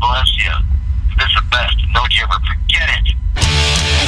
bless you. This is the best. Don't you ever forget it.